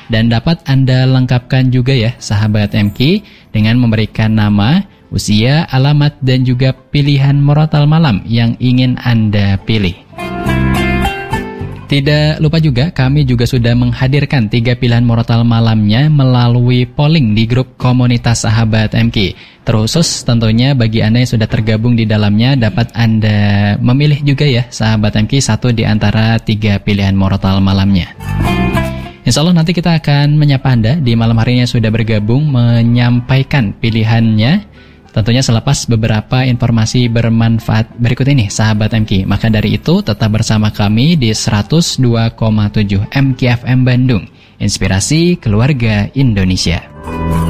Dan dapat Anda lengkapkan juga ya sahabat MK dengan memberikan nama, usia, alamat, dan juga pilihan murotal malam yang ingin Anda pilih. Tidak lupa juga, kami juga sudah menghadirkan 3 pilihan murotal malamnya melalui polling di grup komunitas sahabat MK. Terkhusus tentunya bagi Anda yang sudah tergabung di dalamnya, dapat Anda memilih juga ya sahabat MK satu di antara 3 pilihan murotal malamnya. Insya Allah nanti kita akan menyapa Anda di malam hari ini yang sudah bergabung menyampaikan pilihannya. Tentunya selepas beberapa informasi bermanfaat berikut ini, sahabat MK. Maka dari itu, tetap bersama kami di 102,7 MK FM Bandung. Inspirasi Keluarga Indonesia.